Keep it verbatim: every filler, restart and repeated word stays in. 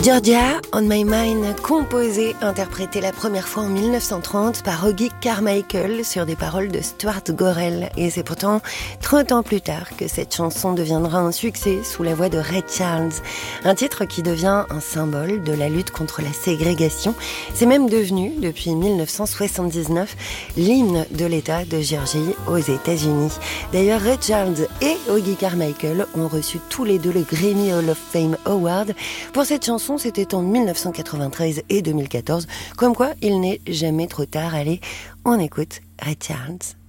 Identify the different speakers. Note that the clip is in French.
Speaker 1: Georgia on My Mind, composée, interprétée la première fois en dix-neuf cent trente par Oggy Carmichael sur des paroles de Stuart Gorrell. Et c'est pourtant trente ans plus tard que cette chanson deviendra un succès sous la voix de Ray Charles. Un titre qui devient un symbole de la lutte contre la ségrégation. C'est même devenu, depuis dix-neuf cent soixante-dix-neuf, l'hymne de l'État de Géorgie aux États-Unis. D'ailleurs, Ray Charles et Oggy Carmichael ont reçu tous les deux le Grammy Hall of Fame Award pour cette chanson. C'était en dix-neuf cent quatre-vingt-treize et deux mille quatorze. Comme quoi, il n'est jamais trop tard. Allez, on écoute Ray Charles.